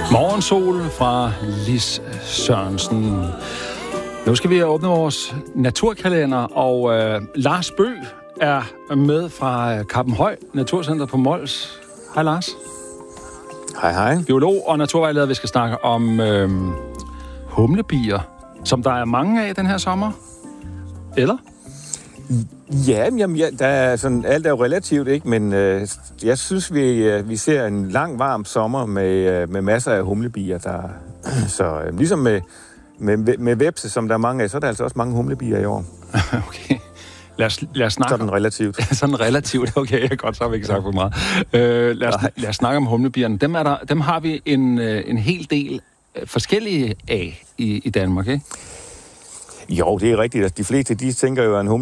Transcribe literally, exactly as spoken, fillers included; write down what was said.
Morgensol fra Lis Sørensen. Nu skal vi åbne vores naturkalender, og øh, Lars Bø er med fra Kappenhøj Naturcenter på Mols. Hej Lars. Hej hej. Biolog og naturvejleder. Vi skal snakke om øh, humlebier, som der er mange af den her sommer. Eller? Ja, jamen, ja, der er sådan, alt er jo relativt, ikke? Men øh, jeg synes, vi, øh, vi ser en lang, varm sommer med, øh, med masser af humlebier. Der, så øh, ligesom med, med, med vepse, som der er mange af, så er der altså også mange humlebier i år. Okay. Lad os, lad os snakke sådan relativt. sådan relativt, okay, godt, så har vi ikke sagt for meget. Øh, lad, os, lad os snakke om humlebierne. Dem, er der, dem har vi en, en hel del forskellige af i, i Danmark, ikke? Jo, det er rigtigt. De fleste, de tænker jo, at en humle